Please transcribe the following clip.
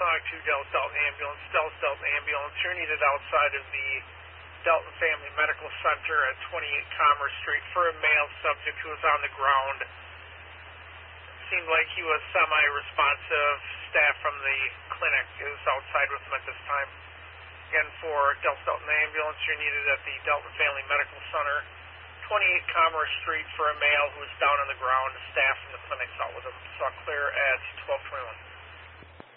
Dalton Ambulance. Dalton Ambulance. You're needed outside of the Dalton Family Medical Center at 28 Commerce Street for a male subject who was on the ground. Seemed like he was semi-responsive. Staff from the clinic is outside with him at this time. Again, for Dalton Ambulance, you're needed at the Dalton Family Medical Center, 28 Commerce Street for a male who is down on the ground. Staff from the clinic's out with him. Saw clear at 12:21.